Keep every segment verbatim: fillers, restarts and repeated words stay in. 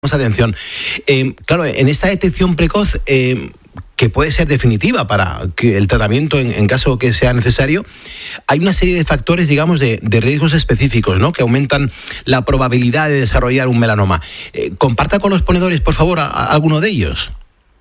prestamos atención. Eh, claro, en esta detección precoz, eh, que puede ser definitiva para que el tratamiento en, en caso que sea necesario, hay una serie de factores, digamos, de, de riesgos específicos, ¿no?, que aumentan la probabilidad de desarrollar un melanoma. Eh, comparta con los ponedores, por favor, a, a alguno de ellos.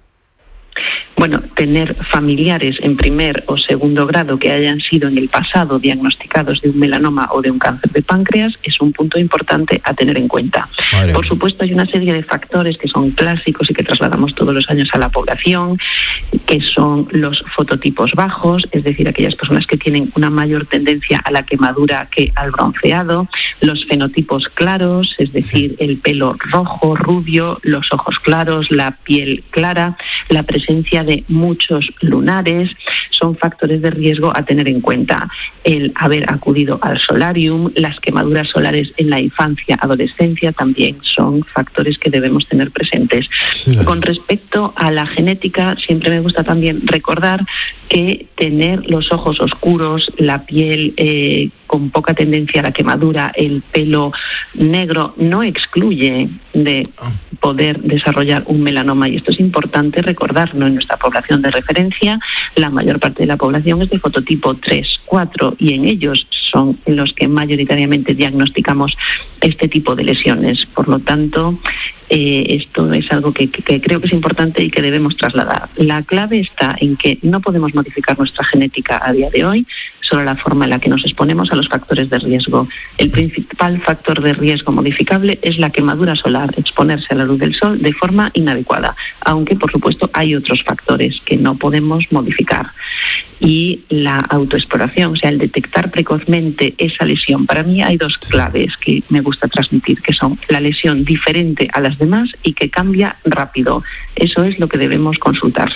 Bueno, tener familiares en primer o segundo grado que hayan sido en el pasado diagnosticados de un melanoma o de un cáncer de páncreas es un punto importante a tener en cuenta. Madre Por mía. supuesto, hay una serie de factores que son clásicos y que trasladamos todos los años a la población, que son los fototipos bajos, es decir, aquellas personas que tienen una mayor tendencia a la quemadura que al bronceado, los fenotipos claros, es decir, sí. el pelo rojo, rubio, los ojos claros, la piel clara, la presencia de muchos lunares, son factores de riesgo a tener en cuenta. El haber acudido al solarium, las quemaduras solares en la infancia, adolescencia, también son factores que debemos tener presentes. Sí. Con respecto a la genética, siempre me gusta también recordar que tener los ojos oscuros, la piel eh, con poca tendencia a la quemadura, el pelo negro, no excluye de poder desarrollar un melanoma, y esto es importante recordarlo. En nuestra población de referencia, la mayor parte de la población es de fototipo tres, cuatro, y en ellos son los que mayoritariamente diagnosticamos este tipo de lesiones. Por lo tanto, eh, esto es algo que, que, que creo que es importante y que debemos trasladar. La clave está en que no podemos modificar nuestra genética a día de hoy, solo la forma en la que nos exponemos a los factores de riesgo. El principal factor de riesgo modificable es la quemadura solar, exponerse a la luz del sol de forma inadecuada, aunque por supuesto hay otros factores que no podemos modificar. Y la autoexploración, o sea, el detectar precozmente esa lesión. Para mí hay dos claves que me gusta transmitir, que son la lesión diferente a las demás y que cambia rápido. Eso es lo que debemos consultar.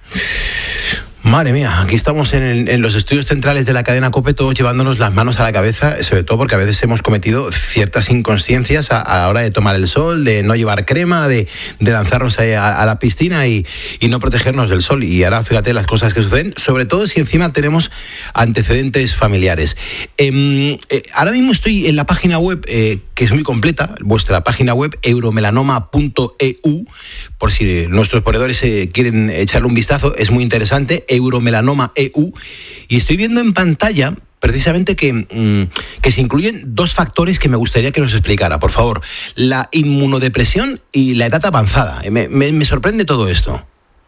Madre mía, aquí estamos en, el, en los estudios centrales de la cadena COPE, todos llevándonos las manos a la cabeza, sobre todo porque a veces hemos cometido ciertas inconsciencias a, a la hora de tomar el sol, de no llevar crema, de, de lanzarnos a, a la piscina y, y no protegernos del sol. Y ahora fíjate las cosas que suceden, sobre todo si encima tenemos antecedentes familiares. Eh, eh, ahora mismo estoy en la página web, eh, que es muy completa, vuestra página web, euromelanoma punto e u, por si nuestros ponedores eh, quieren echarle un vistazo, es muy interesante, euromelanoma punto e u, y estoy viendo en pantalla precisamente que, mmm, que se incluyen dos factores que me gustaría que nos explicara, por favor: la inmunodepresión y la edad avanzada. Me, me, me sorprende todo esto.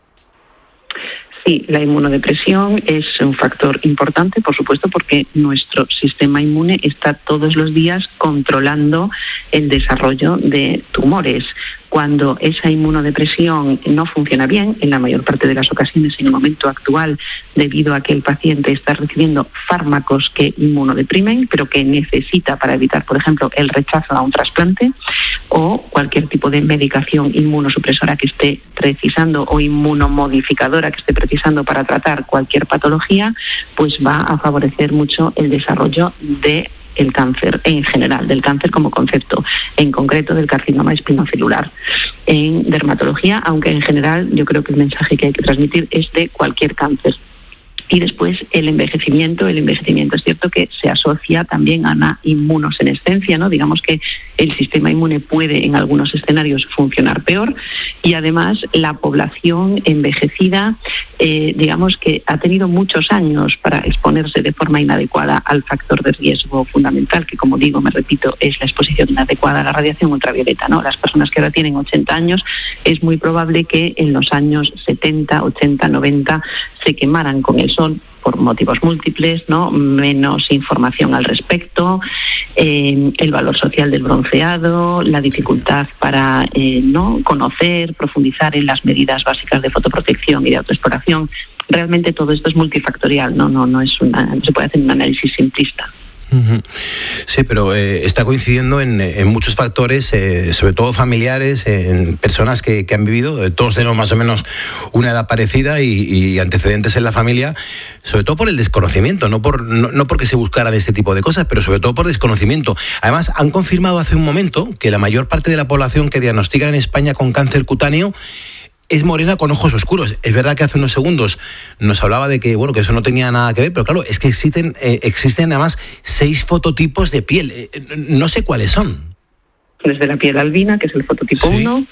Sí, la inmunodepresión es un factor importante, por supuesto, porque nuestro sistema inmune está todos los días controlando el desarrollo de tumores. Cuando esa inmunodepresión no funciona bien, en la mayor parte de las ocasiones en el momento actual, debido a que el paciente está recibiendo fármacos que inmunodeprimen, pero que necesita para evitar, por ejemplo, el rechazo a un trasplante, o cualquier tipo de medicación inmunosupresora que esté precisando o inmunomodificadora que esté precisando para tratar cualquier patología, pues va a favorecer mucho el desarrollo de el cáncer en general, del cáncer como concepto, en concreto del carcinoma espinocelular. En dermatología, aunque en general yo creo que el mensaje que hay que transmitir es de cualquier cáncer. Y después el envejecimiento. El envejecimiento es cierto que se asocia también a una inmunosenescencia, ¿no? Digamos que el sistema inmune puede en algunos escenarios funcionar peor, y además la población envejecida, eh, digamos que ha tenido muchos años para exponerse de forma inadecuada al factor de riesgo fundamental, que, como digo, me repito, es la exposición inadecuada a la radiación ultravioleta, ¿no? Las personas que ahora tienen ochenta años, es muy probable que en los años setenta, ochenta, noventa se quemaran con el sol por motivos múltiples, ¿no? Menos información al respecto, eh, el valor social del bronceado, la dificultad para eh, no conocer, profundizar en las medidas básicas de fotoprotección y de autoexploración. Realmente todo esto es multifactorial, no, no, no es una, no se puede hacer un análisis simplista. Sí, pero eh, está coincidiendo en, en muchos factores, eh, sobre todo familiares, eh, en personas que, que han vivido, eh, todos tenemos más o menos una edad parecida y, y antecedentes en la familia, sobre todo por el desconocimiento, no, por, no, no porque se buscaran este tipo de cosas, pero sobre todo por desconocimiento. Además, han confirmado hace un momento que la mayor parte de la población que diagnostican en España con cáncer cutáneo es morena con ojos oscuros. Es verdad que hace unos segundos nos hablaba de que, bueno, que eso no tenía nada que ver, pero claro, es que existen, eh, existen además seis fototipos de piel. Eh, no sé cuáles son. Desde la piel albina, que es el fototipo ¿Sí? uno,